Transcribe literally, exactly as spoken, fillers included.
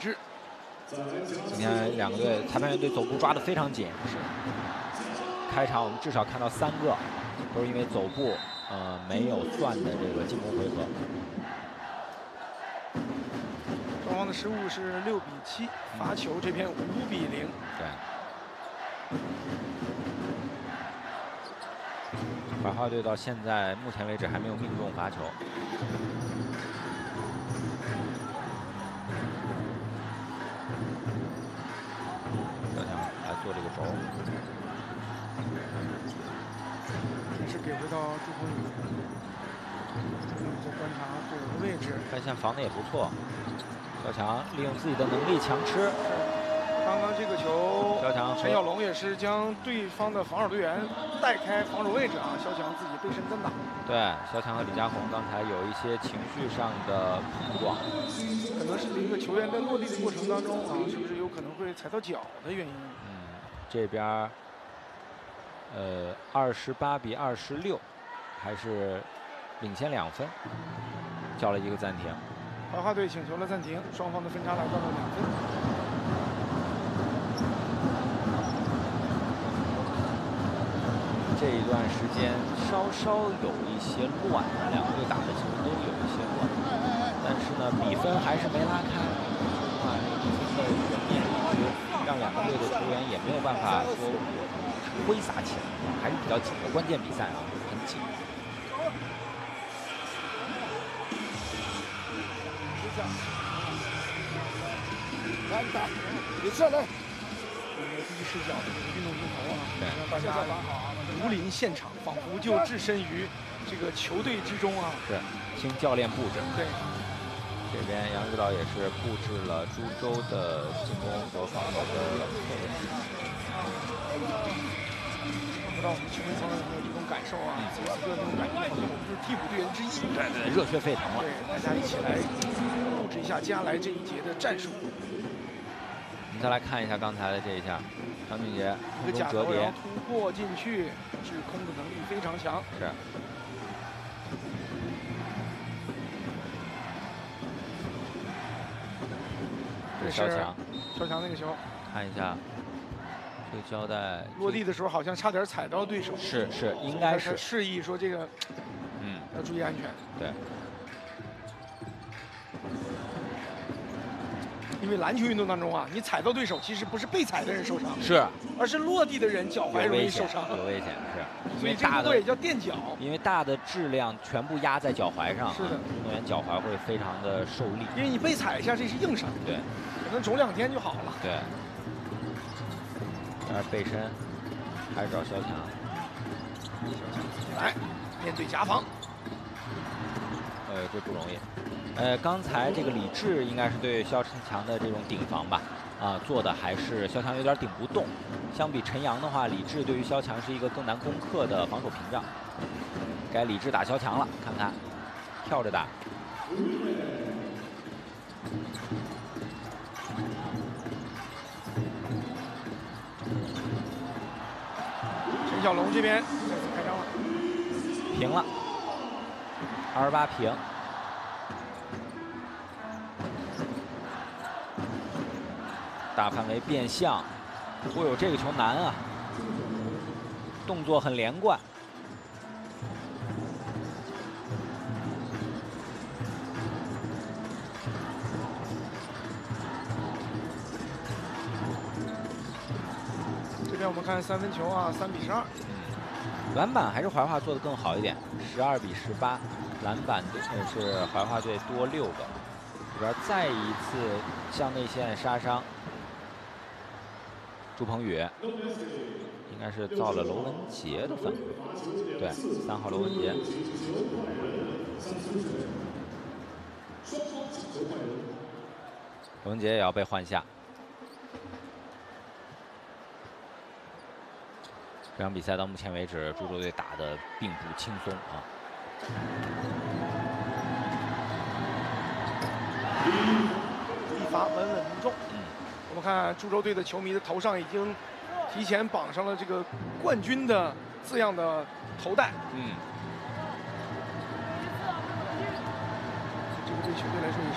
智。 今天两个队裁判员队走步抓得非常紧。是。开场我们至少看到三个，都是因为走步呃没有算的这个进攻回合。 双方的失误是六比七，罚球这边五比零。 对。怀化队到现在目前为止还没有命中罚球。小强来做这个轴。 还是给回到朱鹏宇。朱鹏宇在观察队友的位置。 看线防的也不错。小强利用自己的能力强吃。 刚刚这个球， 肖强陈小龙也是将对方的防守队员带开防守位置啊，肖强自己背身单打。 对，肖强和李佳宏刚才有一些情绪上的碰撞， 可能是这个球员在落地的过程当中啊，是不是有可能会踩到脚的原因？ 嗯，这边呃二十八比二十六，还是领先两分，叫了一个暂停。 怀化队请求了暂停，双方的分差来到了两分。 这一段时间稍稍有一些乱，两个队打的其实都有一些乱，但是呢，比分还是没拉开。啊，这个比分的悬念一直让两个队的球员也没有办法说我挥洒起来，还是比较紧的关键比赛啊，很紧。 来，你打，你上来。第一视角的运动镜头啊，让大家如临现场，仿佛就置身于这个球队之中啊。 是，听教练布置。 对。 这边杨指导也是布置了株洲的进攻和防守的策略。 不知道我们球迷朋友有没有这种感受啊？此时此刻这种感觉，好像我们就是替补队员之一。 对对，热血沸腾了。 对，大家一起来布置一下接下来这一节的战术。 我们再来看一下刚才的这一下，张俊杰一个假头然后突破进去，制空的能力非常强。 是。 这是肖强，肖强那个球， 看一下这个胶带落地的时候好像差点踩到对手。 是是，应该是示意说这个，嗯，要注意安全。 对。 因为篮球运动当中啊，你踩到对手，其实不是被踩的人受伤， 是， 而是落地的人脚踝容易受伤， 有危险，是。 所以这个动作也叫垫脚。 因为大的质量全部压在脚踝上， 是的， 运动员脚踝会非常的受力。 因为你被踩一下，这是硬伤， 对， 可能肿两天就好了。 对。这儿背身，还是找肖强， 来面对夹防， 呃，这不容易。呃，刚才这个李志应该是对肖强的这种顶防吧，啊，做的还是肖强有点顶不动。相比陈阳的话，李志对于肖强是一个更难攻克的防守屏障。该李志打肖强了，看看，跳着打。 陈小龙这边再次开张了， 平了，二十八平。大范围变向，哦呦，这个球难啊！动作很连贯。 这边我们看三分球啊，三比十二。 嗯，篮板还是怀化做的更好一点，十二比十八，篮板呃是怀化队多六个。这边再一次向内线杀伤。朱鹏宇应该是造了娄文杰的犯规，对，三号娄文杰。娄文杰也要被换下。这场比赛到目前为止，株洲队打得并不轻松啊。 一发稳稳中。嗯。我们看株洲队的球迷的头上已经提前绑上了这个冠军的字样的头带。嗯，这个对球队来说也是。